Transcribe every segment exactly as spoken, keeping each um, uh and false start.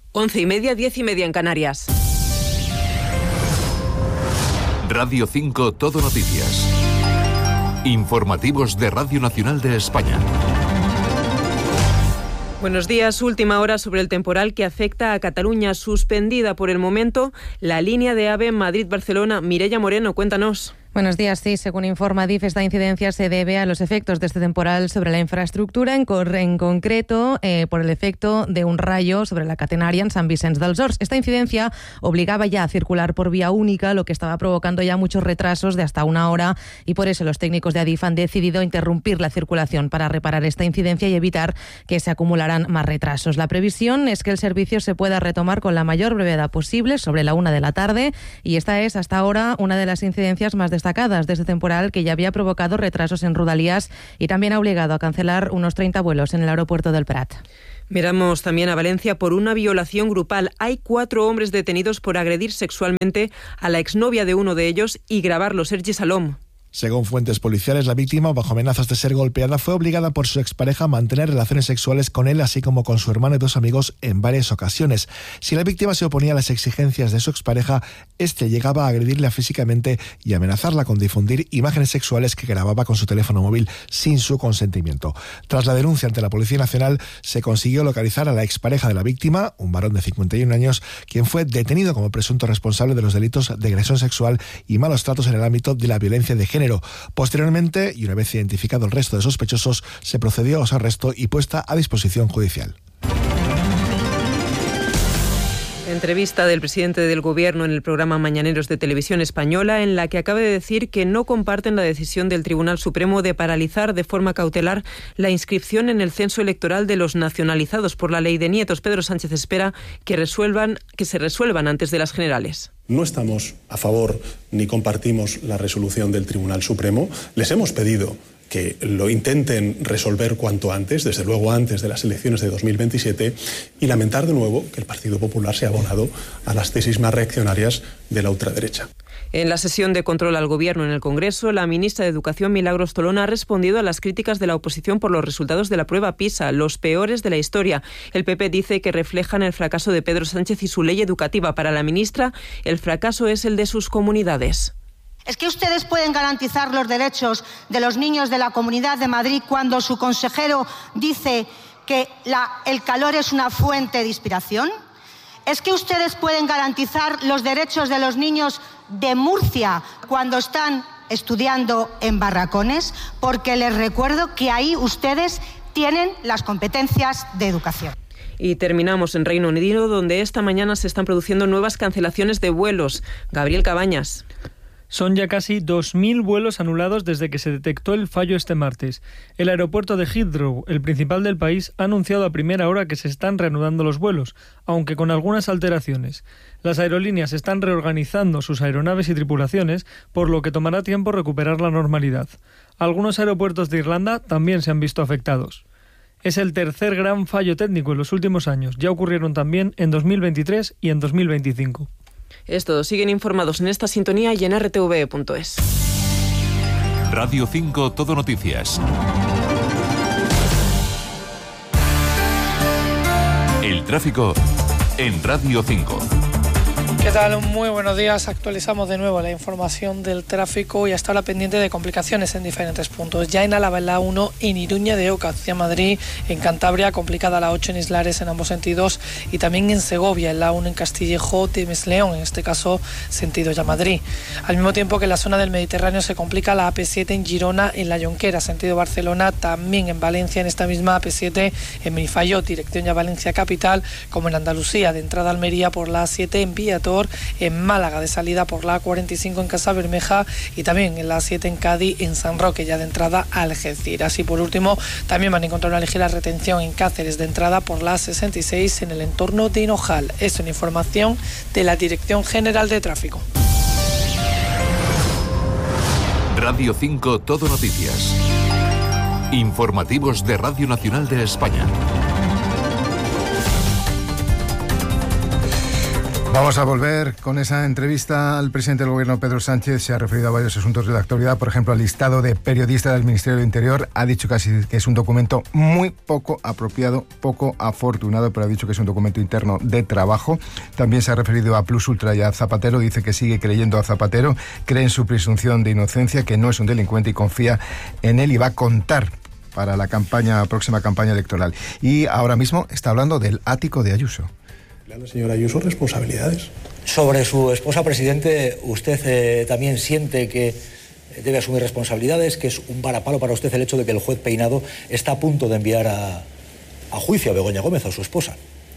Once y media, diez y media en Canarias. Radio cinco Todo Noticias. Informativos de Radio Nacional de España. Buenos días. Última hora sobre el temporal que afecta a Cataluña. Suspendida por el momento la línea de AVE Madrid-Barcelona. Mireia Moreno, cuéntanos. Buenos días. Sí, según informa Adif, esta incidencia se debe a los efectos de este temporal sobre la infraestructura, en, cor en concreto eh, por el efecto de un rayo sobre la catenaria en Sant Vicenç dels Horts. Esta incidencia obligaba ya a circular por vía única, lo que estaba provocando ya muchos retrasos de hasta una hora, y por eso los técnicos de Adif han decidido interrumpir la circulación para reparar esta incidencia y evitar que se acumularan más retrasos. La previsión es que el servicio se pueda retomar con la mayor brevedad posible sobre la una de la tarde, y esta es hasta ahora una de las incidencias más destacadas de este temporal, que ya había provocado retrasos en Rodalías y también ha obligado a cancelar unos treinta vuelos en el aeropuerto del Prat. Miramos también a Valencia por una violación grupal. Hay cuatro hombres detenidos por agredir sexualmente a la exnovia de uno de ellos y grabarlo. Sergi Salom. Según fuentes policiales, la víctima, bajo amenazas de ser golpeada, fue obligada por su expareja a mantener relaciones sexuales con él, así como con su hermano y dos amigos en varias ocasiones. Si la víctima se oponía a las exigencias de su expareja, este llegaba a agredirla físicamente y amenazarla con difundir imágenes sexuales que grababa con su teléfono móvil sin su consentimiento. Tras la denuncia ante la Policía Nacional, se consiguió localizar a la expareja de la víctima, un varón de cincuenta y un años, quien fue detenido como presunto responsable de los delitos de agresión sexual y malos tratos en el ámbito de la violencia de género. Posteriormente, y una vez identificado el resto de sospechosos, se procedió a su arresto y puesta a disposición judicial. Entrevista del presidente del Gobierno en el programa Mañaneros de Televisión Española, en la que acaba de decir que no comparten la decisión del Tribunal Supremo de paralizar de forma cautelar la inscripción en el censo electoral de los nacionalizados por la ley de nietos. Pedro Sánchez espera que resuelvan, que se resuelvan antes de las generales. No estamos a favor ni compartimos la resolución del Tribunal Supremo. Les hemos pedido que lo intenten resolver cuanto antes, desde luego antes de las elecciones de dos mil veintisiete, y lamentar de nuevo que el Partido Popular se ha abonado a las tesis más reaccionarias de la ultraderecha. En la sesión de control al Gobierno en el Congreso, la ministra de Educación, Milagros Tolón, ha respondido a las críticas de la oposición por los resultados de la prueba PISA, los peores de la historia. El P P dice que reflejan el fracaso de Pedro Sánchez y su ley educativa. Para la ministra, el fracaso es el de sus comunidades. ¿Es que ustedes pueden garantizar los derechos de los niños de la Comunidad de Madrid cuando su consejero dice que la, el calor es una fuente de inspiración? ¿Es que ustedes pueden garantizar los derechos de los niños de Murcia cuando están estudiando en barracones? Porque les recuerdo que ahí ustedes tienen las competencias de educación. Y terminamos en Reino Unido, donde esta mañana se están produciendo nuevas cancelaciones de vuelos. Gabriel Cabañas. Son ya casi dos mil vuelos anulados desde que se detectó el fallo este martes. El aeropuerto de Heathrow, el principal del país, ha anunciado a primera hora que se están reanudando los vuelos, aunque con algunas alteraciones. Las aerolíneas están reorganizando sus aeronaves y tripulaciones, por lo que tomará tiempo recuperar la normalidad. Algunos aeropuertos de Irlanda también se han visto afectados. Es el tercer gran fallo técnico en los últimos años. Ya ocurrieron también en dos mil veintitrés y en dos mil veinticinco. Es todo. Siguen informados en esta sintonía y en r t v punto es. Radio cinco Todo Noticias. El tráfico en Radio cinco. ¿Qué tal? Muy buenos días. Actualizamos de nuevo la información del tráfico y hasta ahora pendiente de complicaciones en diferentes puntos. Ya en Álava, en la A uno, en Iruña de Oca hacia Madrid, en Cantabria, complicada la ocho en Islares en ambos sentidos, y también en Segovia, en la A uno en Castillejo de Mesleón, en este caso sentido ya Madrid. Al mismo tiempo que en la zona del Mediterráneo se complica la A P siete en Girona, en La Jonquera, sentido Barcelona, también en Valencia, en esta misma A P siete, en Benifayot, dirección ya Valencia capital, como en Andalucía, de entrada a Almería por la A siete en Villator, en Málaga de salida por la A cuarenta y cinco en Casa Bermeja, y también en la A siete en Cádiz, en San Roque ya de entrada a Algeciras. Y por último también van a encontrar una ligera retención en Cáceres de entrada por la A sesenta y seis en el entorno de Hinojal. Es una información de la Dirección General de Tráfico. Radio cinco Todo Noticias. Informativos de Radio Nacional de España. Vamos a volver con esa entrevista al presidente del Gobierno, Pedro Sánchez. Se ha referido a varios asuntos de la actualidad, por ejemplo, al listado de periodistas del Ministerio del Interior. Ha dicho casi que es un documento muy poco apropiado, poco afortunado, pero ha dicho que es un documento interno de trabajo. También se ha referido a Plus Ultra y a Zapatero. Dice que sigue creyendo a Zapatero, cree en su presunción de inocencia, que no es un delincuente y confía en él y va a contar para la campaña, próxima campaña electoral. Y ahora mismo está hablando del ático de Ayuso. La señora Ayuso, responsabilidades. Sobre su esposa, presidente, ¿usted eh, también siente que debe asumir responsabilidades, que es un varapalo para usted el hecho de que el juez Peinado está a punto de enviar a, a juicio a Begoña Gómez, a su esposa?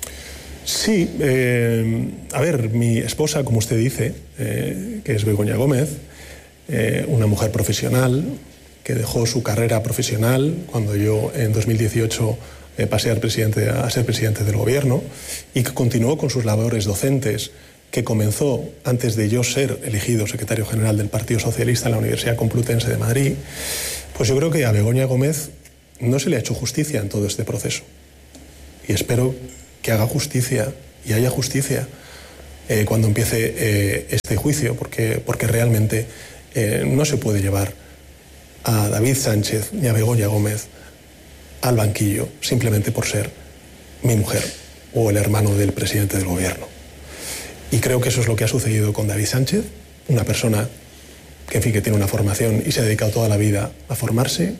Sí, eh, a ver, mi esposa, como usted dice, eh, que es Begoña Gómez, eh, una mujer profesional que dejó su carrera profesional cuando yo en dos mil dieciocho eh, pasé al presidente, a ser presidente del Gobierno, y que continuó con sus labores docentes, que comenzó antes de yo ser elegido secretario general del Partido Socialista en la Universidad Complutense de Madrid. Pues yo creo que a Begoña Gómez no se le ha hecho justicia en todo este proceso. Y espero que haga justicia y haya justicia eh, cuando empiece eh, este juicio, porque, porque realmente eh, no se puede llevar a David Sánchez ni a Begoña Gómez al banquillo simplemente por ser mi mujer o el hermano del presidente del Gobierno. Y creo que eso es lo que ha sucedido con David Sánchez, una persona que, en fin, que tiene una formación y se ha dedicado toda la vida a formarse,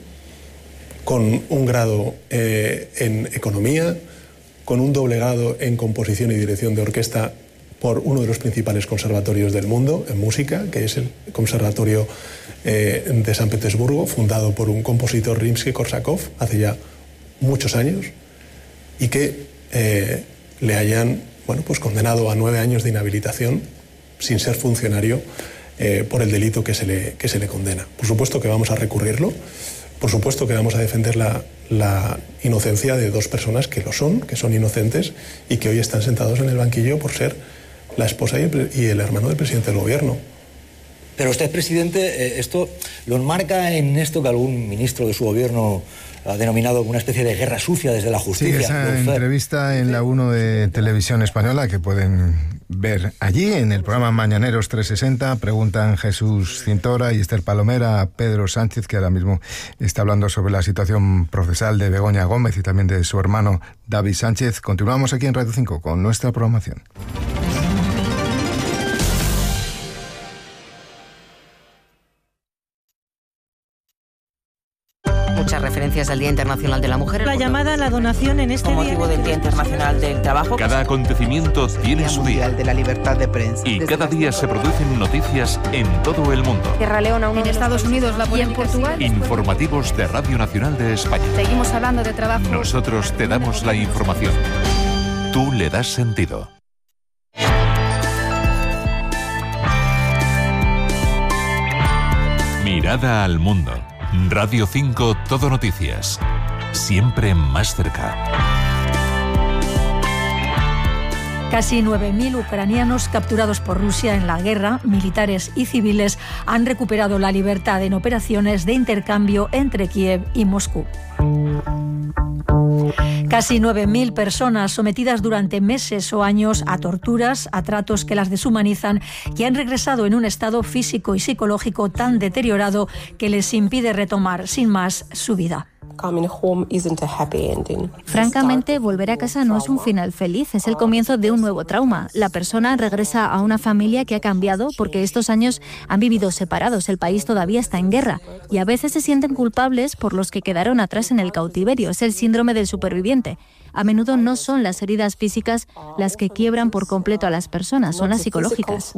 con un grado eh, en economía, con un doble grado en composición y dirección de orquesta por uno de los principales conservatorios del mundo en música, que es el Conservatorio eh, de San Petersburgo, fundado por un compositor, Rimsky-Korsakov, hace ya muchos años, y que eh, le hayan bueno, pues condenado a nueve años de inhabilitación sin ser funcionario eh, por el delito que se, le, que se le condena. Por supuesto que vamos a recurrirlo, por supuesto que vamos a defender la, la inocencia de dos personas que lo son, que son inocentes y que hoy están sentados en el banquillo por ser la esposa y el, y el hermano del presidente del Gobierno. Pero usted, presidente, esto lo enmarca en esto que algún ministro de su gobierno ha denominado como una especie de guerra sucia desde la justicia. Sí, esa entrevista en la uno de Televisión Española que pueden ver allí en el programa Mañaneros trescientos sesenta. Preguntan Jesús Cintora y Esther Palomera a Pedro Sánchez, que ahora mismo está hablando sobre la situación procesal de Begoña Gómez y también de su hermano David Sánchez. Continuamos aquí en Radio cinco con nuestra programación. Muchas referencias al Día Internacional de la Mujer. La llamada a la donación en este con día. motivo del Día Internacional del Trabajo. Cada acontecimiento tiene su día. de la libertad de prensa. Y cada día se producen noticias en todo el mundo. Sierra Leona, uno en Estados Unidos, la y en Portugal. Informativos de Radio Nacional de España. Seguimos hablando de trabajo. Nosotros te damos la información. Tú le das sentido. Mirada al mundo. Radio cinco, Todo Noticias. Siempre más cerca. Casi nueve mil ucranianos capturados por Rusia en la guerra, militares y civiles, han recuperado la libertad en operaciones de intercambio entre Kiev y Moscú. Casi nueve mil personas sometidas durante meses o años a torturas, a tratos que las deshumanizan y han regresado en un estado físico y psicológico tan deteriorado que les impide retomar sin más su vida. Francamente, volver a casa no es un final feliz, es el comienzo de un nuevo trauma. La persona regresa a una familia que ha cambiado porque estos años han vivido separados, el país todavía está en guerra y a veces se sienten culpables por los que quedaron atrás en el cautiverio. Es el síndrome del superviviente. A menudo no son las heridas físicas las que quiebran por completo a las personas, son las psicológicas.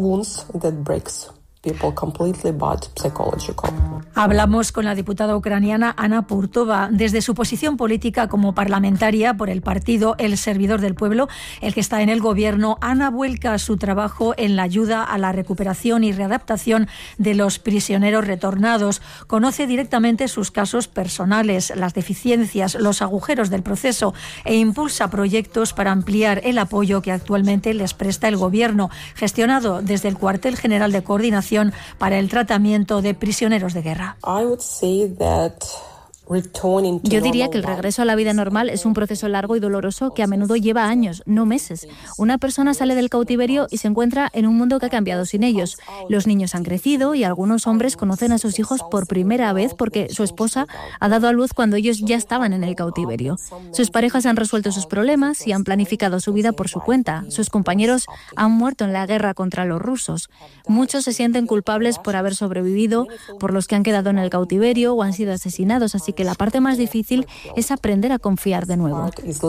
Hablamos con la diputada ucraniana Ana Purtova. Desde su posición política como parlamentaria por el partido El Servidor del Pueblo, el que está en el gobierno, Ana vuelca su trabajo en la ayuda a la recuperación y readaptación de los prisioneros retornados. Conoce directamente sus casos personales, las deficiencias, los agujeros del proceso e impulsa proyectos para ampliar el apoyo que actualmente les presta el gobierno, gestionado desde el Cuartel General de Coordinación para el tratamiento de prisioneros de guerra. Yo diría que el regreso a la vida normal es un proceso largo y doloroso que a menudo lleva años, no meses. Una persona sale del cautiverio y se encuentra en un mundo que ha cambiado sin ellos. Los niños han crecido y algunos hombres conocen a sus hijos por primera vez porque su esposa ha dado a luz cuando ellos ya estaban en el cautiverio. Sus parejas han resuelto sus problemas y han planificado su vida por su cuenta. Sus compañeros han muerto en la guerra contra los rusos. Muchos se sienten culpables por haber sobrevivido, por los que han quedado en el cautiverio o han sido asesinados, así que la parte más difícil es aprender a confiar de nuevo.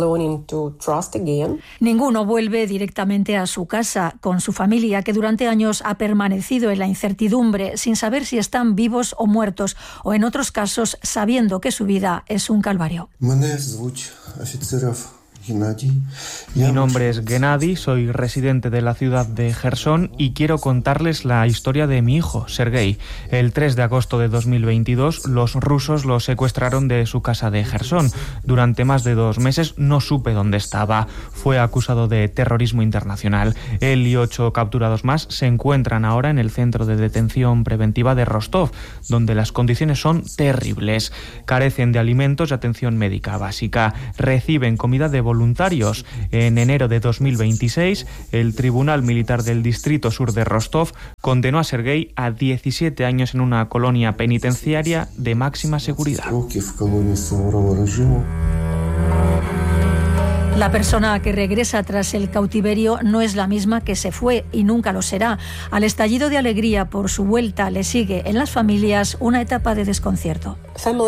Ninguno vuelve directamente a su casa con su familia, que durante años ha permanecido en la incertidumbre, sin saber si están vivos o muertos, o en otros casos sabiendo que su vida es un calvario. Mi nombre es Gennady, soy residente de la ciudad de Jersón y quiero contarles la historia de mi hijo, Sergei. El tres de agosto de dos mil veintidós, los rusos lo secuestraron de su casa de Jersón. Durante más de dos meses no supe dónde estaba. Fue acusado de terrorismo internacional. Él y ocho capturados más se encuentran ahora en el centro de detención preventiva de Rostov, donde las condiciones son terribles. Carecen de alimentos y atención médica básica. Reciben comida de voluntarios. En enero de dos mil veintiséis, el Tribunal Militar del Distrito Sur de Rostov condenó a Sergei a diecisiete años en una colonia penitenciaria de máxima seguridad. La persona que regresa tras el cautiverio no es la misma que se fue y nunca lo será. Al estallido de alegría por su vuelta le sigue en las familias una etapa de desconcierto.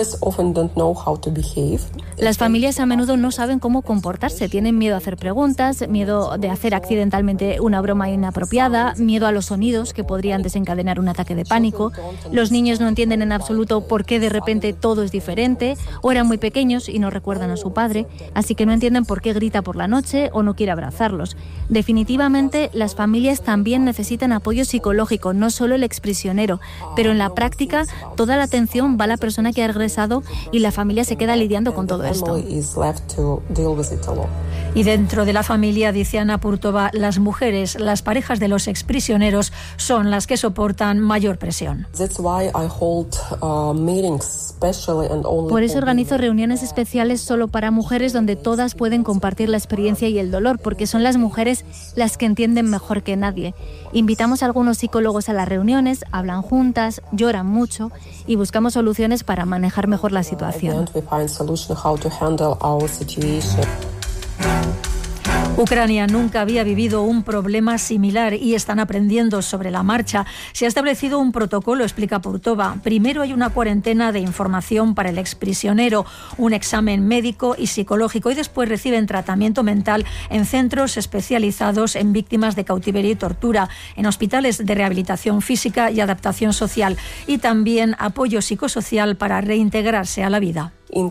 Las familias a menudo no saben cómo comportarse, tienen miedo a hacer preguntas, miedo de hacer accidentalmente una broma inapropiada, miedo a los sonidos que podrían desencadenar un ataque de pánico. Los niños no entienden en absoluto por qué de repente todo es diferente, o eran muy pequeños y no recuerdan a su padre, así que no entienden por qué grita por la noche o no quiere abrazarlos. Definitivamente, las familias también necesitan apoyo psicológico, no solo el exprisionero, pero en la práctica toda la atención va a la persona que ha regresado y la familia se queda lidiando con todo esto. Y dentro de la familia, dice Ana Purtova, las mujeres, las parejas de los exprisioneros, son las que soportan mayor presión. Por eso organizo reuniones especiales solo para mujeres donde todas pueden compartir la experiencia y el dolor, porque son las mujeres las que entienden mejor que nadie. Invitamos a algunos psicólogos a las reuniones, hablan juntas, lloran mucho y buscamos soluciones para manejar mejor la situación. Ucrania nunca había vivido un problema similar y están aprendiendo sobre la marcha. Se ha establecido un protocolo, explica Purtova. Primero hay una cuarentena de información para el exprisionero, un examen médico y psicológico, y después reciben tratamiento mental en centros especializados en víctimas de cautiverio y tortura, en hospitales de rehabilitación física y adaptación social, y también apoyo psicosocial para reintegrarse a la vida.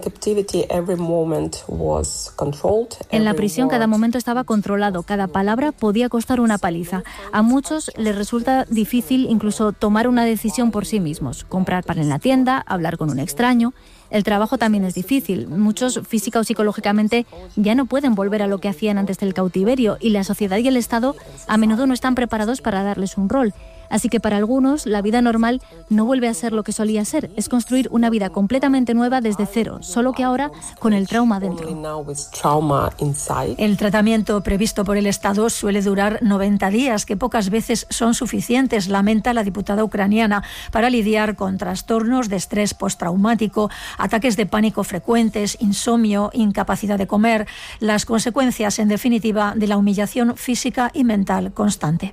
En la prisión cada momento estaba controlado, cada palabra podía costar una paliza. A muchos les resulta difícil incluso tomar una decisión por sí mismos, comprar pan en la tienda, hablar con un extraño. El trabajo también es difícil. Muchos física o psicológicamente ya no pueden volver a lo que hacían antes del cautiverio y la sociedad y el Estado a menudo no están preparados para darles un rol. Así que para algunos la vida normal no vuelve a ser lo que solía ser, es construir una vida completamente nueva desde cero, solo que ahora con el trauma dentro. El tratamiento previsto por el Estado suele durar noventa días, que pocas veces son suficientes, lamenta la diputada ucraniana, para lidiar con trastornos de estrés postraumático, ataques de pánico frecuentes, insomnio, incapacidad de comer, las consecuencias, en definitiva, de la humillación física y mental constante.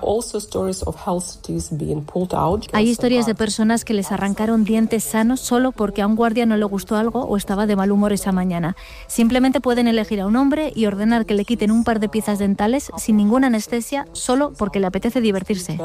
Hay historias de personas que les arrancaron dientes sanos solo porque a un guardia no le gustó algo o estaba de mal humor esa mañana. Simplemente pueden elegir a un hombre y ordenar que le quiten un par de piezas dentales sin ninguna anestesia solo porque le apetece divertirse.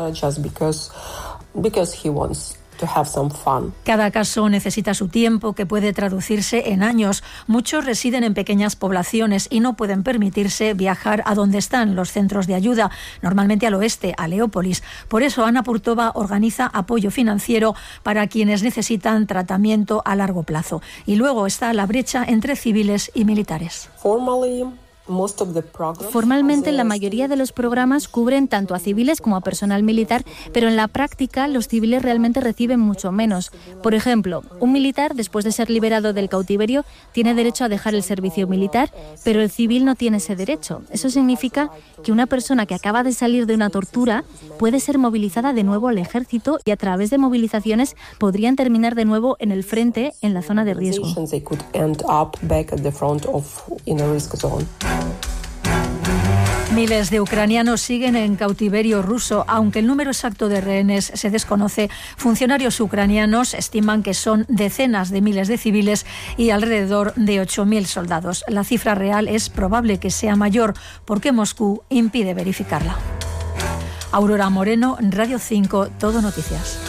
Cada caso necesita su tiempo, que puede traducirse en años. Muchos residen en pequeñas poblaciones y no pueden permitirse viajar a donde están los centros de ayuda, normalmente al oeste, a Leópolis. Por eso Ana Purtova organiza apoyo financiero para quienes necesitan tratamiento a largo plazo. Y luego está la brecha entre civiles y militares. Formalmente, la mayoría de los programas cubren tanto a civiles como a personal militar, pero en la práctica los civiles realmente reciben mucho menos. Por ejemplo, un militar, después de ser liberado del cautiverio, tiene derecho a dejar el servicio militar, pero el civil no tiene ese derecho. Eso significa que una persona que acaba de salir de una tortura puede ser movilizada de nuevo al ejército y a través de movilizaciones podrían terminar de nuevo en el frente, en la zona de riesgo. Miles de ucranianos siguen en cautiverio ruso, aunque el número exacto de rehenes se desconoce. Funcionarios ucranianos estiman que son decenas de miles de civiles y alrededor de ocho mil soldados. La cifra real es probable que sea mayor porque Moscú impide verificarla. Aurora Moreno, Radio cinco, Todo Noticias.